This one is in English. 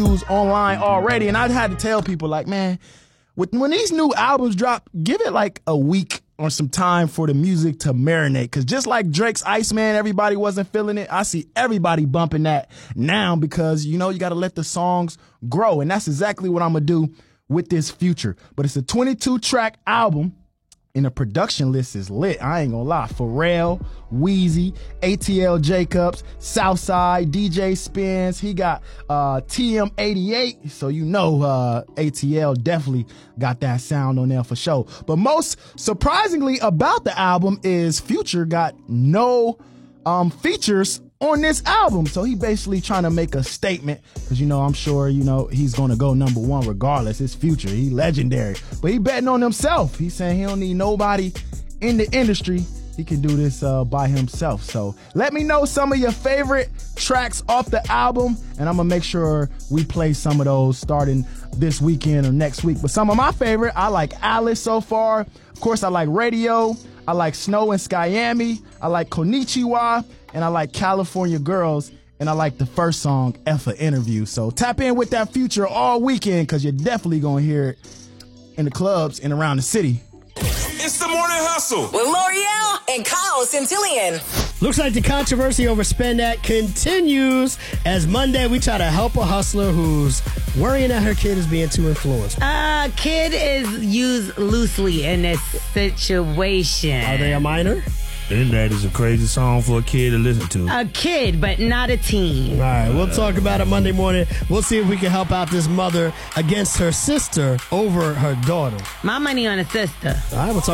online already, and I've had to tell people like, man, when these new albums drop, give it like a week or some time for the music to marinate. Because just like Drake's Iceman, everybody wasn't feeling it. I see everybody bumping that now because, you got to let the songs grow. And that's exactly what I'm going to do with this Future. But it's a 22-track album. And the production list is lit. I ain't gonna lie. Pharrell, Weezy, ATL Jacobs, Southside, DJ Spins. He got TM88. So ATL definitely got that sound on there for sure. But most surprisingly about the album is Future got no features on this album. So he basically trying to make a statement because, I'm sure, he's going to go number one regardless. It's Future. He legendary. But he betting on himself. He's saying he don't need nobody in the industry. He can do this by himself. So let me know some of your favorite tracks off the album, and I'm going to make sure we play some of those starting this weekend or next week. But some of my favorite, I like Alice so far. Of course, I like Radio. I like Snow and Skyami. I like Konichiwa. And I like California Girls, and I like the first song, Effa Interview. So tap in with that Future all weekend because you're definitely going to hear it in the clubs and around the city. It's the Morning Hustle with L'Oreal and Kyle Centillion. Looks like the controversy over Spendat continues as Monday we try to help a hustler who's worrying that her kid is being too influenced. Kid is used loosely in this situation. Are they a minor? Then that is a crazy song for a kid to listen to. A kid, but not a teen. All right, we'll talk about it Monday morning. We'll see if we can help out this mother against her sister over her daughter. My money on a sister. All right, we'll talk